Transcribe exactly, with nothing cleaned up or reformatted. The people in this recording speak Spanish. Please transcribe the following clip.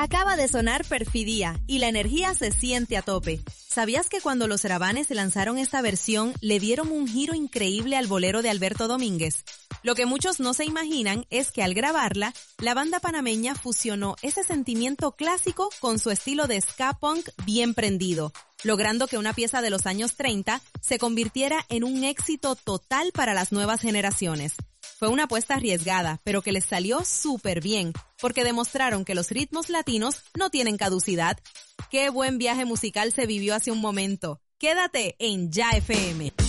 Acaba de sonar Perfidia y la energía se siente a tope. ¿Sabías que cuando los Rabanes lanzaron esta versión le dieron un giro increíble al bolero de Alberto Domínguez? Lo que muchos no se imaginan es que al grabarla, la banda panameña fusionó ese sentimiento clásico con su estilo de ska punk bien prendido, logrando que una pieza de los años treinta se convirtiera en un éxito total para las nuevas generaciones. Fue una apuesta arriesgada, pero que les salió súper bien, porque demostraron que los ritmos latinos no tienen caducidad. ¡Qué buen viaje musical se vivió hace un momento! Quédate en Ya F M.